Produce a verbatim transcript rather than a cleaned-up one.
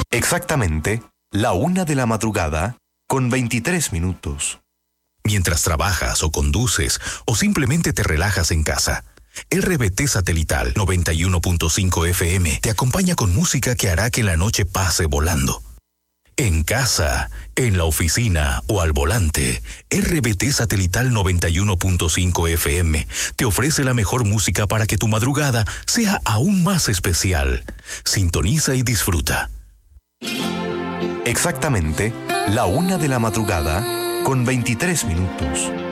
Exactamente, la una de la madrugada, con veintitrés minutos. Mientras trabajas o conduces o simplemente te relajas en casa, R B T Satelital noventa y uno punto cinco F M te acompaña con música que hará que la noche pase volando. En casa, en la oficina o al volante, R B T Satelital noventa y uno punto cinco F M te ofrece la mejor música para que tu madrugada sea aún más especial. Sintoniza y disfruta. Exactamente, la una de la madrugada, con veintitrés minutos.